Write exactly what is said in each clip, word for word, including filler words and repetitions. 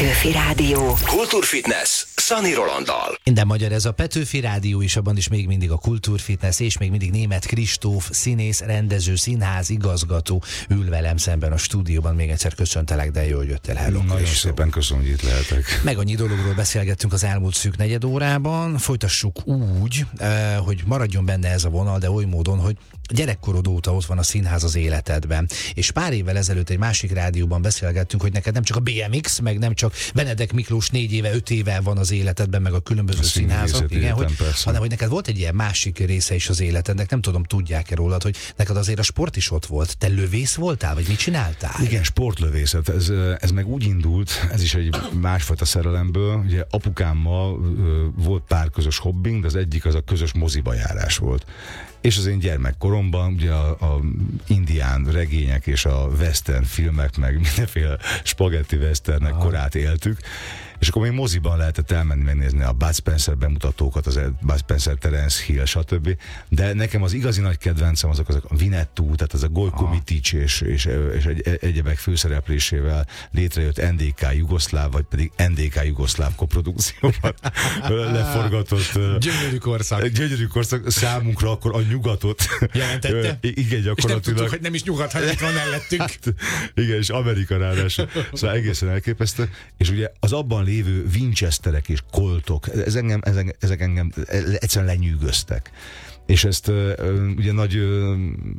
Petőfi Rádió. Kultúrfitness Szani Rolanddal. Minden magyar ez a Petőfi Rádió, és abban is még mindig a Kultúrfitness, és még mindig Németh Kristóf, színész, rendező, színház igazgató ül velem szemben a stúdióban. Még egyszer köszöntelek, de jó, hogy jöttél. Hello, Nagyon Kristóf. szépen köszönöm, hogy itt lehetek. Meg annyi dologról beszélgettünk az elmúlt szűk negyed órában. Folytassuk úgy, hogy maradjon benne ez a vonal, de oly módon, hogy gyerekkorod óta ott van a színház az életedben. És pár évvel ezelőtt egy másik rádióban beszélgettünk, hogy neked nem csak a bé em iksz, meg nem csak Benedek Miklós négy éve, öt éve van az életedben, meg a különböző a színházak, igen, hogy, hanem hogy neked volt egy ilyen másik része is az életednek, nem tudom, tudják-e rólad, hogy neked azért a sport is ott volt. Te lövész voltál, vagy mit csináltál? Igen, sportlövészet. Ez, ez meg úgy indult, ez is egy másfajta szerelemből. Ugye apukámmal volt pár közös hobbing, de az egyik az a közös moziba járás volt. És az én gyermekkoromban ugye a, a indián regények és a western filmek, meg mindenféle spagetti westernek korát éltük, és akkor még moziban lehetett elmenni megnézni a Bud Spencer bemutatókat, az Bud Spencer, Terence Hill, stb. De nekem az igazi nagy kedvencem azok, azok a Winnetou, tehát az a Gojko Mitić és, és, és egy, egyebek főszereplésével létrejött en dé ká Jugoszláv, vagy pedig en dé ká Jugoszláv koprodukcióban leforgatott. Gyönyörű korszak. Gyönyörű korszak számunkra akkor a nyugatot. Jelentette? Igen, gyakorlatilag. És nem tudtuk, hogy nem is nyugat, hanem itt van mellettünk. Hát, igen, és Amerika ráadásul. Szóval egészen elképesztő. És ugye az abban lévő Winchesterek és Coltok, ez engem, ezek, ezek engem egyszerűen lenyűgöztek. És ezt uh, ugye nagy uh,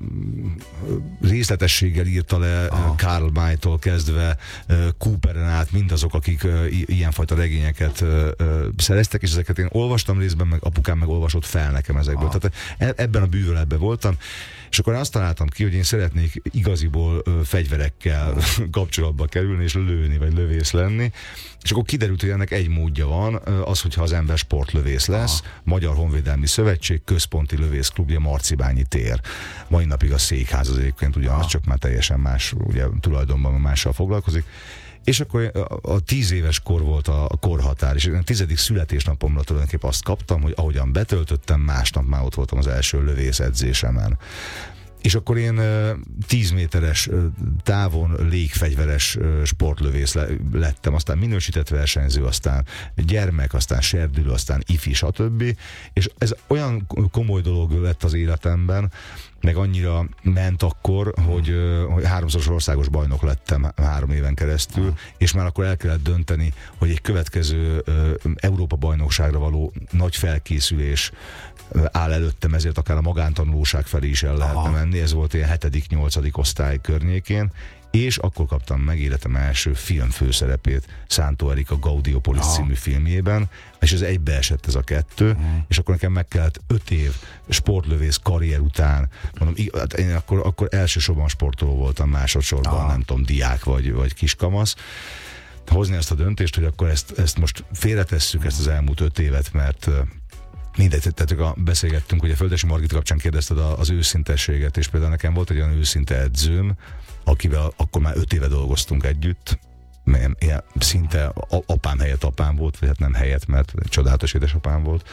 részletességgel írta le uh, Karl May-tól kezdve uh, Cooperen át mindazok, akik uh, ilyenfajta regényeket uh, uh, szereztek, és ezeket én olvastam részben, meg apukám meg olvasott fel nekem ezekből. Aha. Tehát ebben a bűvöletben voltam, és akkor azt találtam ki, hogy én szeretnék igaziból uh, fegyverekkel kapcsolatba kerülni, és lőni, vagy lövész lenni. És akkor kiderült, hogy ennek egy módja van, az, hogyha az ember sportlövész lesz. Aha. Magyar Honvédelmi Szövetség központi lövészklubja, Marcibányi tér. Mai napig a székház az egyébként ugyanaz, Aha. csak már teljesen más, ugye tulajdonban mással foglalkozik. És akkor a, a tíz éves kor volt a, a korhatár, és a tizedik születésnapomra tulajdonképpen azt kaptam, hogy ahogyan betöltöttem, másnap már ott voltam az első lövész edzésemen. És akkor én tíz méteres távon légfegyveres sportlövész lettem, aztán minősített versenyző, aztán gyermek, aztán serdülő, aztán ifi, stb. És ez olyan komoly dolog lett az életemben, meg annyira ment akkor, hogy, hogy háromszoros országos bajnok lettem három éven keresztül, ah. és már akkor el kellett dönteni, hogy egy következő Európa-bajnokságra való nagy felkészülés áll előttem, ezért akár a magántanulóság felé is el lehetne menni. Ez volt ilyen hetedik-nyolcadik osztály környékén, és akkor kaptam meg életem első film főszerepét Szántó Erika Gaudiopolis Aha. című filmjében, és ez egybeesett ez a kettő, uh-huh. és akkor nekem meg kellett öt év sportlövész karrier után, mondom, hát én akkor, akkor elsősorban sportoló voltam, másodszorban Aha. nem tudom, diák vagy, vagy kiskamasz, hozni ezt a döntést, hogy akkor ezt, ezt most félretesszük, uh-huh. ezt az elmúlt öt évet, mert mindegy, tehát beszélgettünk, hogy a Földesi Margit kapcsán kérdezted az őszintességet, és például nekem volt egy olyan őszinte edzőm, akivel akkor már öt éve dolgoztunk együtt, ilyen szinte apám helyett apám volt, vagy hát nem helyett, mert csodálatos édesapám volt,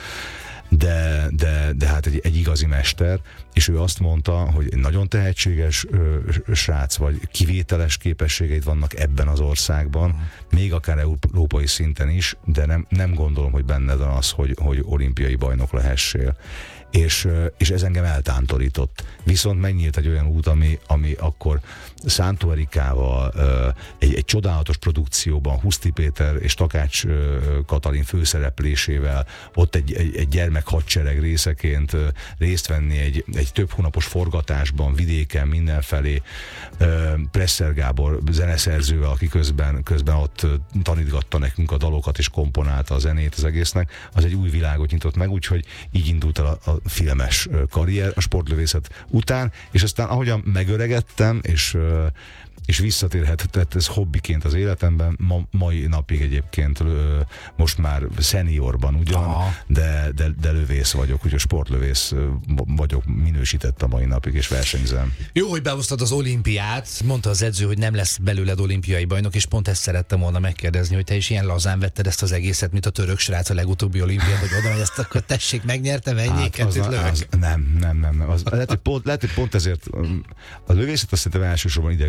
de, de, de hát egy, egy igazi mester, és ő azt mondta, hogy nagyon tehetséges ö, srác vagy, kivételes képességeid vannak ebben az országban, uh-huh. még akár európai szinten is, de nem, nem gondolom, hogy benned van az, hogy, hogy olimpiai bajnok lehessél. És, és ez engem eltántorított. Viszont megnyílt egy olyan út, ami, ami akkor Szántó Erikával egy, egy csodálatos produkcióban Huszti Péter és Takács Katalin főszereplésével ott egy, egy, egy gyermekhadsereg részeként részt venni egy, egy több hónapos forgatásban, vidéken, mindenfelé. Presser Gábor zeneszerzővel, aki közben, közben ott tanítgatta nekünk a dalokat és komponálta a zenét az egésznek, az egy új világot nyitott meg, úgyhogy így indult el a, a filmes karrier a sportlövészet után, és aztán ahogyan megöregettem, és és visszatérhetett ez hobbiként az életemben, ma, mai napig egyébként most már szeniorban ugyan, de, de, de lövész vagyok, úgyhogy sportlövész vagyok, minősített a mai napig, és versenyzem. Jó, hogy behoztad az olimpiát, mondta az edző, hogy nem lesz belőled olimpiai bajnok, és pont ezt szerettem volna megkérdezni, hogy te is ilyen lazán vetted ezt az egészet, mint a török srác a legutóbbi olimpián, hogy oda, hogy ezt akkor tessék, megnyertem, ennyi, hát, az, az, nem, nem, nem, nem. Az, lehet, hogy pont, lehet, hogy pont ezért a lövészet azt szerintem elsősorban idegrendszerről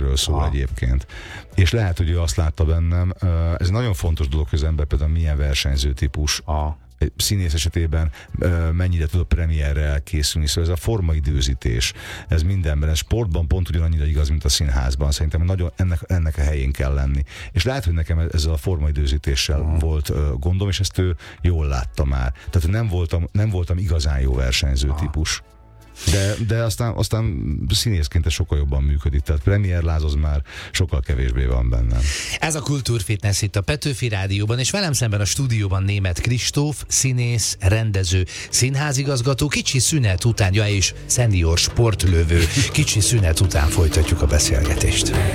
erről szól ah. egyébként. És lehet, hogy ő azt látta bennem, ez nagyon fontos dolog, hogy az ember például milyen versenyző típus. Ah. Egy színész esetében mennyire tud a premierre elkészülni, szóval ez a formaidőzítés, ez mindenben, ez sportban pont ugyanannyira igaz, mint a színházban, szerintem nagyon ennek, ennek a helyén kell lenni. És lehet, hogy nekem ezzel a formaidőzítéssel uh-huh. volt gondom, és ezt ő jól látta már. Tehát nem voltam, nem voltam igazán jó versenyző uh-huh. típus. De, de aztán, aztán színészként ez sokkal jobban működik, tehát premierláz az már sokkal kevésbé van bennem. Ez a Kultúrfitness itt a Petőfi Rádióban, és velem szemben a stúdióban Németh Kristóf, színész, rendező, színházigazgató, kicsi szünet után, ja, és szenior sportlövő. Kicsi szünet után folytatjuk a beszélgetést.